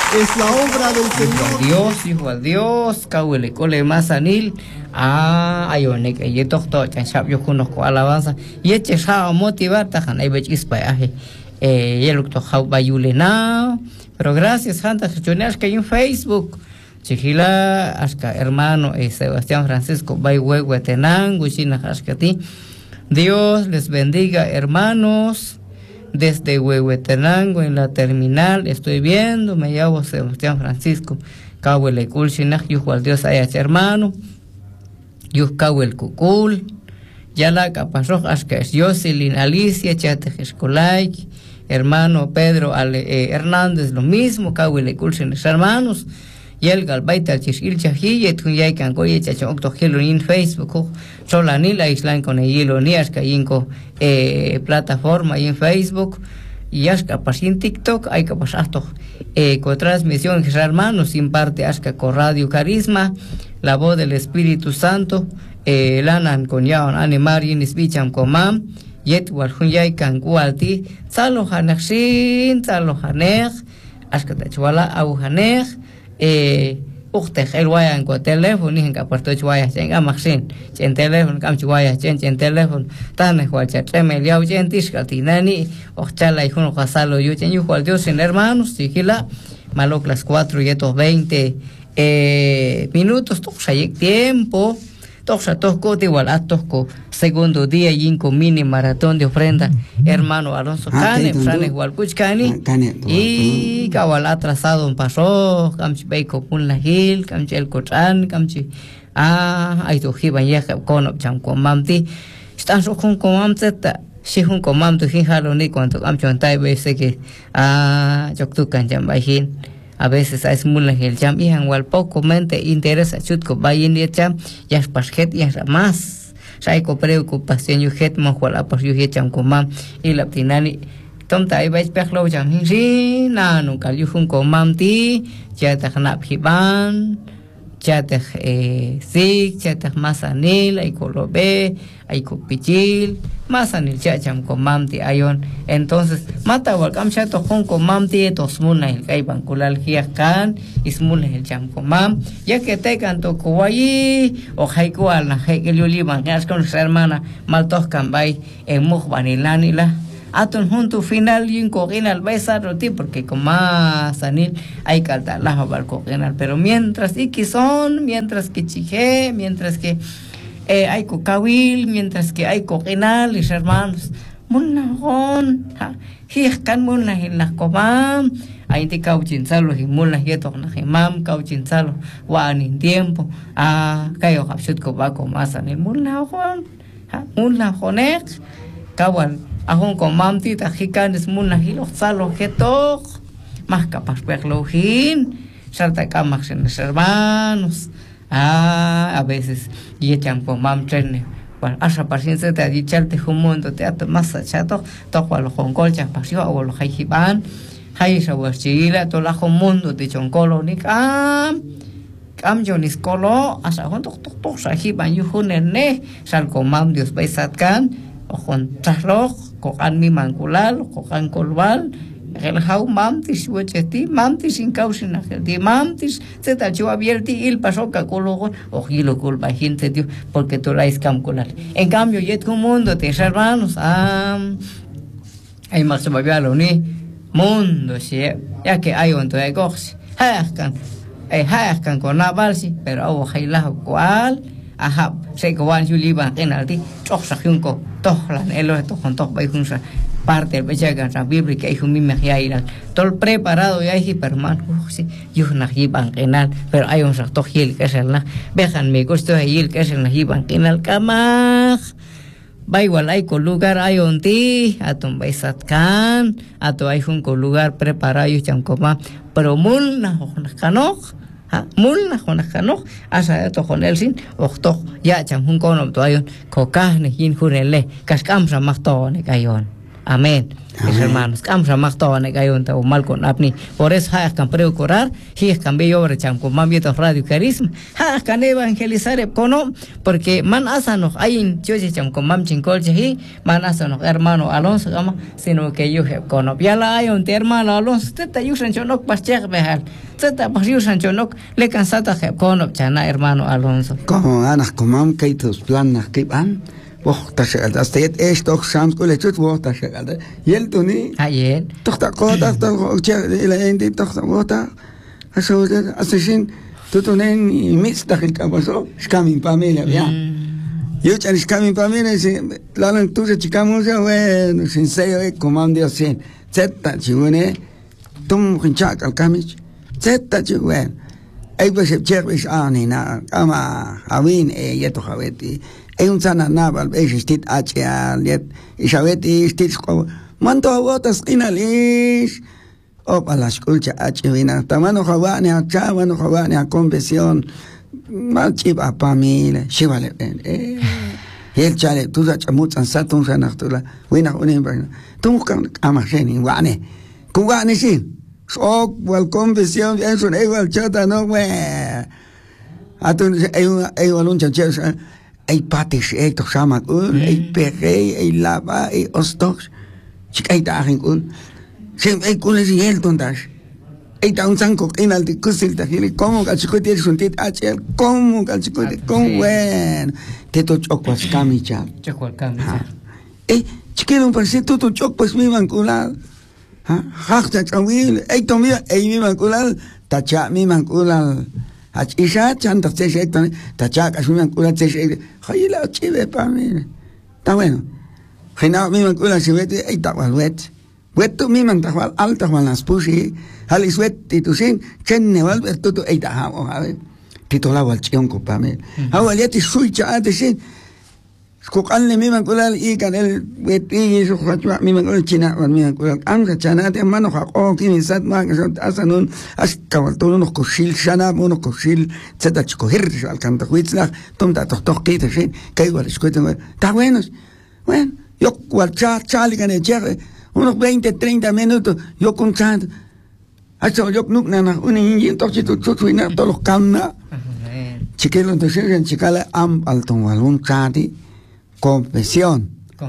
Es la obra del Señor. Hijo a Dios, Kawele Cole Mazanil. Ayonek, y doctor, Chanchap, yo conozco alabanza. Y eche sao motivar, tajan, hay bechis payaje. Y el doctor Jau Bayulena. Pero gracias, Santa Jechoneas, que hay en Facebook. Chihila, Ashka, hermano, Sebastián Francisco, Bayhuehuetenán, Guchina, Ashkati. Dios les bendiga, hermanos. Desde Huehuetenango, en la terminal, estoy viendo, me llamo Sebastián Francisco. Kawele Kulshinach, Yuhual Dios Ayach, hermano. Yuh Kawel Kukul. Yala Kapasoj, Ashkash Yoselin Alicia, Chatejeshkolay. Hermano Pedro Hernández, lo mismo, Kawele Kulshinach, hermanos. Y el galbaita chishil chahille tunyay kankoye chacho octogelo en Facebook sola ni la islan con el hilo ni aska inco plataforma y en Facebook y aska pas en TikTok hay que pasar con transmisión que hermanos sin parte aska con Radio Carisma la voz del Espíritu Santo lanan con yaon animari ni spicham komam yet wal hunyay kankualti salo hanaksin salo hanek aska tachwala au hanek ukte el wayan ko teléfono ni ka parto chwaya chen amaxin chen teléfono kam chwaya chen teléfono tan igual chateme liao chen tiskaltinani ochala y juno casalo yo chen igual Dios en hermanos sigila malok las 4:20 minutos toxa tiempo toxa tosco igual a tosco segundo día y inco mini maratón de ofrenda hermano Alonso Cane Fran igual Kuchkani y cabal atrasado un paso camchi beiko pun la hil camchi el cotran camchi ay to hiban ya con cham comamti están so con comamteta si un comam tu hijalo ni cuanto camchi antai veces que choktu kan jam bahin a veces es muy el jam y igual poco mente interesa chutko bayin y jam ya pasjet ya más Saiko preocupación yo het mojuala por yo hecham comam y la tinani tonta ahí vais peklo jam sí na nunca yo un comam ti ya te hanap hiban ya te sig ya te masanil ay colobe ay copichil masanil ya cham comam ti ayon entonces mata walcam chato con comam ti tosmuna el kai banculal hiakan ismuna el cham comam ya que te canto kuwayi o haikual na haikelu liban gas con su hermana maltos cambay en mujbanilánila aton junto final y en coginal besa roti porque con más anil hay calta la balcoginal pero mientras y que son mientras que chije mientras que hay cocawil mientras que hay coginal y hermanos munahon hiaskan munah en las comam ahí te cauchinsalo y munah yeto na himam cauchinsalo wa en tiempo kayo hapshut ko ba ko más anil munahon munahonek kawal ahun comam ti tajikan es munahilo salo getok más capaz perlohin salta camas en los hermanos a veces y echan comam trene bueno asa paciencia te ha dicho el mundo te ato más chato toco a los concolchas pasio o los haijiban haisa huachila to la mundo de choncolo ni cam jonis colo asa junto to sajiban yuhunene sal comam Dios baisatkan o con traslo kokan mi mankulal kokan kolbal el jau mamtis huecheti mamtis sin causa di mamtis se tacho abierti il pasó cacolo o gilo culpa gente tío porque tú la iscamcular en cambio yet un mundo te hermanos hay más babialo ni mundo sí ya que hay un to de gox hakan con la balsi pero o haila cual ajá se coban yuliban en alti toxa junco tohlan elo to con toh bayunsa parte del bechagan la bíblica y un mime ya todo preparado ya y perman sí yo najiban canal pero hay un sector gil que es el na vejan me gusto ahí que es el najiban canal kamaj va igual hay con lugar hay un ti a tu baisatkan a tu hay un lugar preparado y chancoma pero mulna kanoj mulna kanoj asa to con el sin octo ya cham un cono to ayon kokahne hin hunele kaskam sa masto ne kayon Amén. Mis hermanos, camsa toda negayonta o mal con apni. Por eso hay que procurar, y es cambio over cham con mamietos radio carisma. Ha can evangelizar cono, porque man asano hay en choche cham con mam chincolche y man asano hermano Alonso gama, sino que yo cono. Ya la hay un hermano Alonso, teta yusan chonok pascher behal. Teta pas yusan chonok le cansata cono chana hermano Alonso. Como anas comam que tus planas que van. Hasta jetzt echt doch Schams gut tut Water schade. Yeltoni. Ayer. Doch da Gott doch in doch Water. Also sin tutunen Mistag aber so. Scamin familia ya. Yo ya scamin familia la lan tu se chicamos bueno sin sello comando sin. Zeta chune. Tum hinchak al kamich. Zeta chune. Ay pues chervis anina ama avin yeto javeti. Un sana naval, es estit achial, y sabeti estit manto agotas inalish, o para la escucha achivina, tamano javane a chavano javane a confesión, machiva pa mil, shivale, y el chale, tú ya chamutan satun sanatula, wina unimberna, tú can amasheni, guane, cubane sin, o cual confesión, es un igual chata, no, güey, atun, hay un chanchero, ay patis ay toch samen ay perre ay lava ay ostox chik ay dagen ul sem ay kules yel tondas ay taun sanko inal de kusil ta hili como galchikote suntit achel como galchikote como wen te to chokwas kamicha Chokwal kamicha ay chikelo parece to chokwas mi mankulal ha hakta chawil ay to mi ay mi mankulal tacha mi mankulal Isha chanta se sectan tachaca su mancula se hayla chive pa mí está bueno gena mi mancula se vete ahí está wet tu mi mancula alta con las pusi halis wet titusin chenne val tu ahí está a ver titola wal chionco pa mí awaliati suicha atesin Skokanle mi mancula y can el wet y su mi mancula china mi mancula anga chana te mano o que sat ma asanun askawalto unos cosil shana unos cosil zeta chicohir al canta huitzla tonta toch que te que igual escucha está bueno yo cual chali can echar unos 20-30 minutos yo con chat hasta yo nukna un injin tochi tu chuina todos los camna chiquelo entonces en chicala am alton algún chati confesión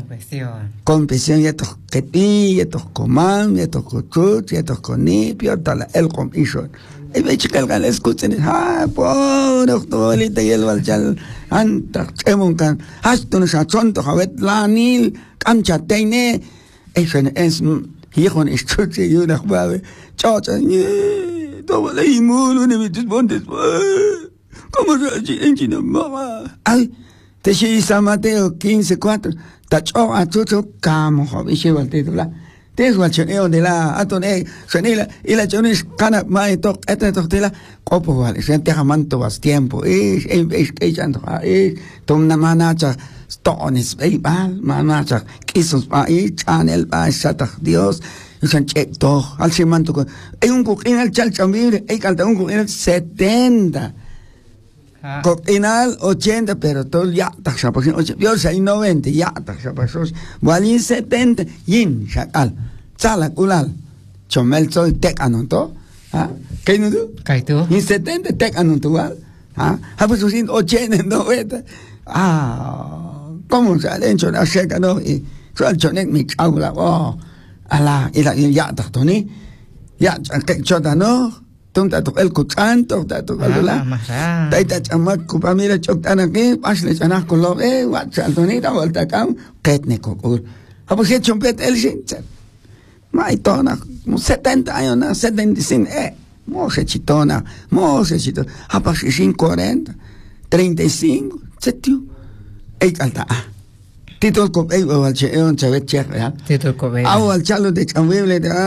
ya tos keti ya tos coman ya tos cochut ya tos conipio tal el comisión y ve chical gal escuchen por doctorita y el valchal anta emonkan hasta nos achonto javet lanil kamchateine eso es hijo en escuche y una juave chacha todo le imulo ne bitus bondes como se en chino mamá ay te si San Mateo 15:4 tacho a chucho camo joven lleva el título te es guachoneo de la atone sonila y la chones cana mai toc este toctela copo vale se te jamanto vas tiempo es echando es tomna manacha stones bal manacha quisos ahí channel va sata Dios y san check to al semanto hay un coquín al chalchamir hay calta un coquín 70 Coquinal 80, pero todo ya taxa por 80. Yo soy 90, ya taxa por 70, yin shakal. Sala kulal. Chomel soy tek anonto. ¿Ah? ¿Qué no tú? ¿Qué tú? Yin 70 tek anonto igual. ¿Ah? Pues 80, 90. ¿Cómo se ha hecho la seca, no? Y yo el chonet mi chaula. Ala, y la ya tachtoni. Ya, que chota no. Tonta to el kuchanto tato kalula taita chamak kupamira choktan aquí pasle chanak kolo wachaltonita volta cam ketne kokul apo se chompet el sincer mai tona 70 años 75 mo se chitona apa se 40 35 setiu ei kalta titol ko ei walche on chavet chek ya titol ko be awal chalo de chamweble de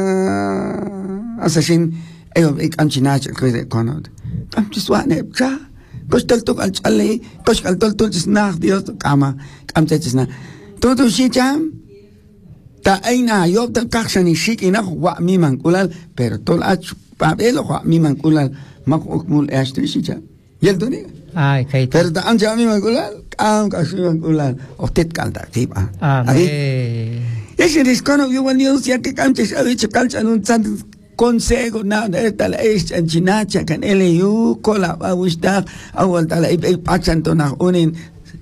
asasin ik amchinach kwede konod amchiswane cha kostal to alchale koskal to nach Dios kama amtechna todo shicham ta aina yo ta kaxani shikina wa mi mankulal pero tol ach pabelo wa mi mankulal makmul ashti shicha yeldoni ay kay pero ta amcha mi mankulal kam kashi mankulal otet kalta kiba ay Ese descono yo Dios ya que canches ha dicho calchan un santo consejo nada esta la es en chinacha can LU cola va usted a vuelta la pachan tona unin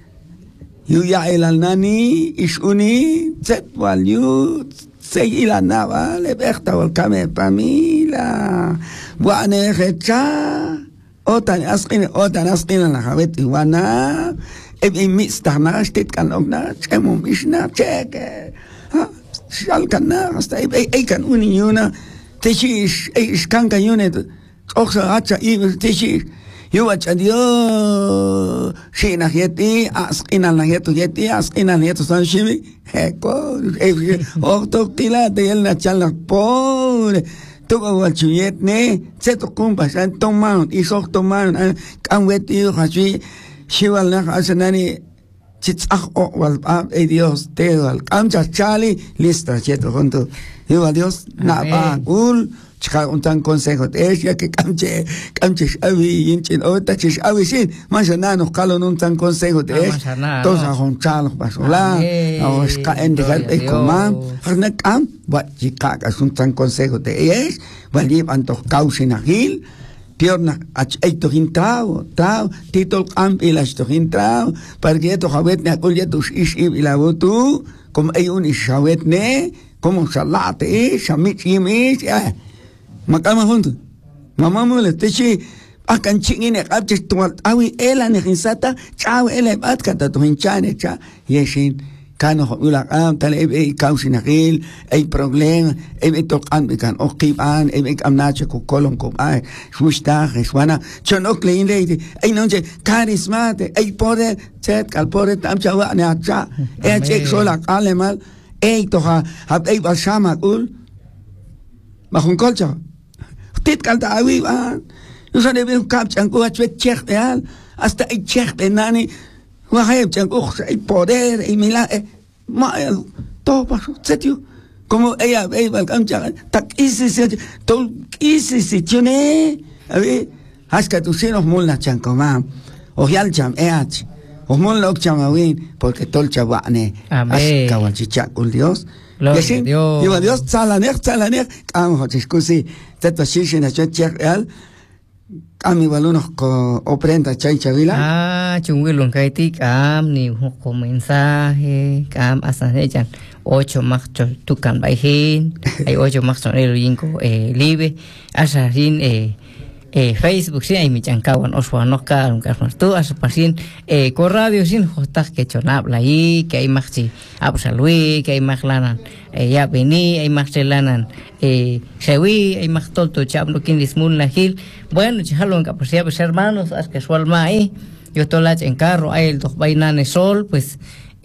yu ya el nani is uni set wal yu sei la nava le berta wal kame pamila buane hecha otan asqina la habet wana mistana steht kan ogna chemo mishna cheke shal kana hasta kan uniona tishi is kan unit oxa hacha i tishi yo acha dio shina yeti asqina la yeti asqina la yeti san shimi heko orto tila de el nachal pobre todo el chuyet ne se to kumpa san toman y so toman kan weti hachi shiwal na asanani chitsach o wal Dios te al kamcha chali lista cheto junto yo Dios na ba ul chika un tan consejo es ya que kamche avi inchin o ta chis avi sin masana no calon un tan consejo es tosa hon chalo pasola o ska endigal e koma harna kam wa chika ka un tan consejo es vali anto kausina gil Piorna eito hintao tao titol am ilasto hintao porque esto jabet ne akul yetus ish ilabotu como hay un ishabet ne como salate shamit yimis makama junto mamá mole techi akan chingine abjes tual awi ela ne hinsata chao ela batkata to hinchane cha yeshin kano ula tal kausina gil hay problema to kan kan okiban amnache ko kolon ko ai shustag shwana chonok leinde ay nonje carismate ay poder chet kal poder tam chawa ne acha chek sola alemal to hab ay bashama ul mahun kolcha tit kal ta awi ban yo debe kap chanko achwet chek real hasta ay chek benani وهاي بتنقخ أي poder أي ملا ما توبة ستيو como ella balcamcha tak isi tiene abi haska tu sinos mulna chankoma o yalcham o mulna okcham awin porque tolcha wane haska walchicha ul Dios y Dios salaner am hotikusi teto shishina chech real Kami balunos ko oprenda chay chavila. Chungwilun kaiti kam ni ko mensaje kam asanechan 8 marzo tukan baihin hay 8 marzo el yinko live asarin Facebook sin ay mi chankawan oswano ka un kasmartu asapasin ko radio sin hostas que chonabla ahí que hay maxi absalui que hay maxlanan ya vení hay maxlanan sewi hay maxtolto chabno kin dismun la gil bueno chalo en capacidad pues hermanos as que sual mai yo tolach en carro hay el dos bainan sol pues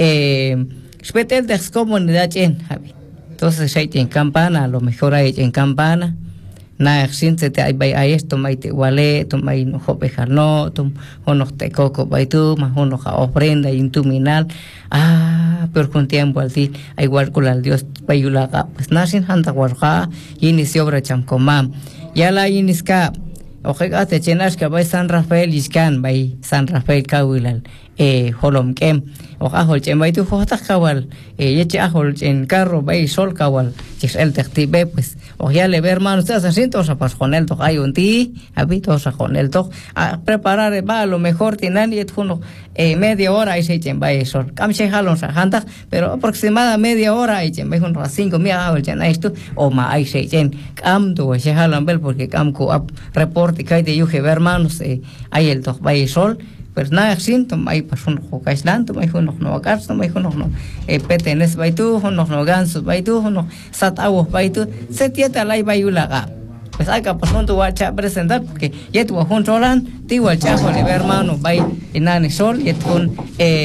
spetel de comunidad en Javi entonces hay en campana a lo mejor hay en campana na exinte te hay esto mai te wale to mai no hope jarno to hono te coco bai tu ma hono ja ofrenda intuminal pero con tiempo al ti igual con el Dios bayula pues nasin handa warja inicio obra chamcomam ya la iniska ojiga te chenas que bai San Rafael iskan bai San Rafael kawilal holom kem oja hol chen bai tu hota kawal yeche ahol en carro bai sol kawal chis el tertibe pues oja le ver hermanos estás haciendo o sea pues con el to hay un ti habito o sea con el to a preparar va a lo mejor tienen y uno media hora y se echen bai sol camche halon sa handa pero aproximada media hora y echen bai unos 5 mia hol chen esto o ma hay se echen cam do se halon bel porque cam ko report que hay de yuge hermanos hay el to bai sol pues nada siento hay pasun ho kaislan to hay unos no acars to hay unos no petenes bai tu unos no gansos bai tu unos satawo bai tu se tieta lai bai ulaga pues hay que pasun tu wacha presentar porque ya tu hon rolan ti wacha con el hermano bai inani sol y con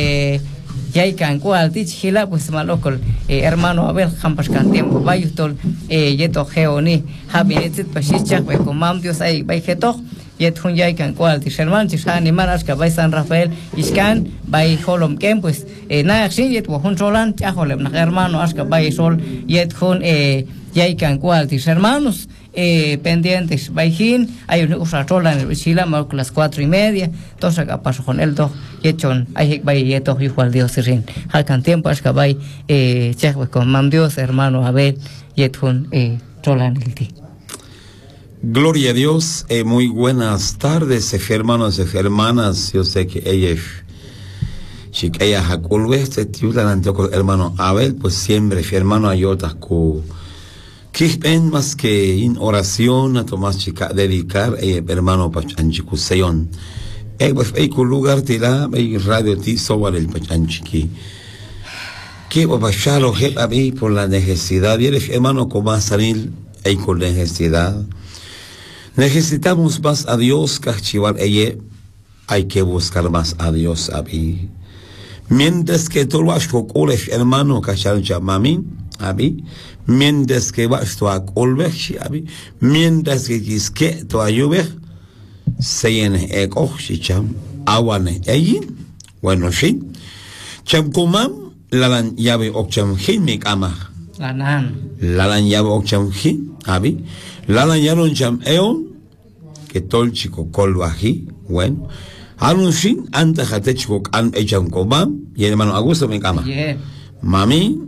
yai kan cual ti chila pues malocol hermano Abel jampas kan tiempo bai tol yeto geoni habinetit pashicha bai comam Dios ai bai geto yet hun yai kan cual ti hermano ti san imaras ka bai San Rafael iskan bai holom kem pues na sin yet hun rolan ya holem na hermano aska bai sol yet hun y hay que tis hermanos, pendientes, baijín, hay un rola en el Chila, más que las 4:30, entonces acá paso con el dos, y echon, hay yeto, hijo al Dios, sin, halcan tiempo, es que vai, con mam Dios, hermano Abel, y etun, rola en el ti. Gloria a Dios, muy buenas tardes, hermanos y hermanas. Yo sé que ellos, si ella jaculve, hermano Abel, pues siempre, hermano Ayotas, que ven más que en oración a Tomás chica dedicar, hermano Pachanchicuseyon. Pues hay un lugar tila, hay radio ti sobre el Pachanchiqui. Que va a pasar a mí por la necesidad, y el hermano como a salir, hay con necesidad. Necesitamos más a Dios, cachivar ella, hay que buscar más a Dios a mí. Mientras que tú lo has cocoles, hermano, cachancha mami, a mí, mientras que vas tú a colvech, a mí, mientras que tú ayudes, se llene eco, si cham, aguane, allí, bueno, sí, cham kumam, la llave o cham hin mi cama. La llave o cham hin, a mí, la llave cham eon, que todo el chico colvají, bueno, anuncin antes de chico han hecho un comam y el hermano Augusto me cama. Mami,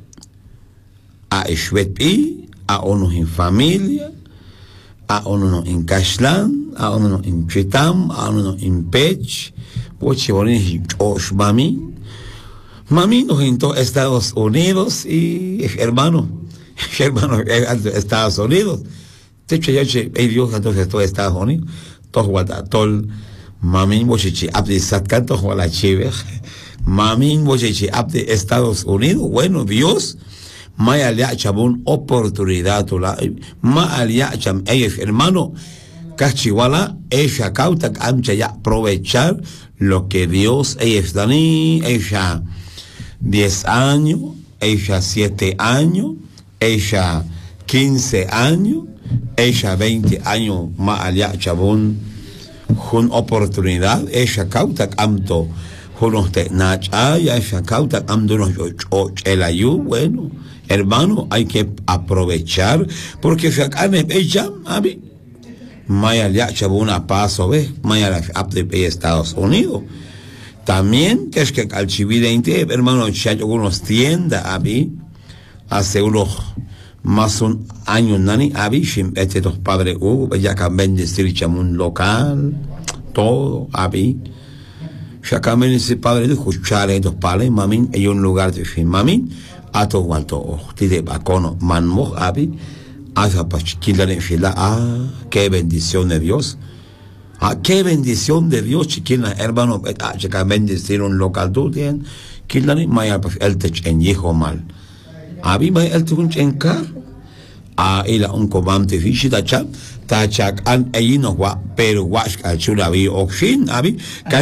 a Eshuetpi, a uno en familia, a uno en Caslan, a uno en Chitam, a uno en Pech, ocho bonis mami nos en Estados Unidos y hermano de Estados Unidos. De hecho, ya Dios entonces todo Estados Unidos, todo Guatatol, mami bochichi abde satkanto la chive, mami bochichi abde Estados Unidos, bueno, Dios, maya le chabón oportunidad, ma le cham ellos hermano, cachiwala, ella cauta amcha ya aprovechar lo que Dios ellos dani, ella 10 años, ella 7 años, ella 15 años, ella 20 años más allá chabón con oportunidad ella cauta amto unos te nacha ella cauta amto unos el ayu bueno hermano hay que aprovechar porque se acá ella a mí más allá chabón a paso ve más allá de Estados Unidos también que es que al chividente hermano ya unos tienda a mí hace unos más un año nani abishim dos padres ya que bendecir un local todo abi ya que bendecir padre de escuchar estos padres mami hay un lugar de fin mami a todo cuanto tide bacono manmo abi hasta para chiquilla en fila qué bendición de Dios qué bendición de Dios chiquilla hermano ya que bendecir un local tú tienes quillani maya pues el tech en hijo mal abi may el tugun chenkar ila un comante fichita chap ta chak an ayino wa pero wash al chula bi okshin abi